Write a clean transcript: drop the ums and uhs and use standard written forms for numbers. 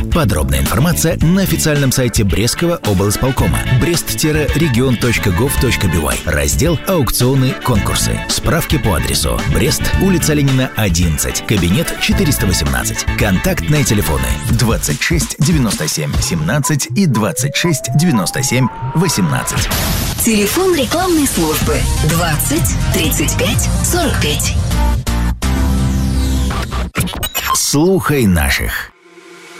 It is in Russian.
Подробная информация на официальном сайте Брестского облсполкома brest-region.gov.by. Раздел «Аукционы, конкурсы». Справки по адресу: Брест, улица Ленина, 11, кабинет 418. Контактные телефоны 26 97 17 и 26 97 18. Телефон рекламной службы 20 35 45. Слухай наших.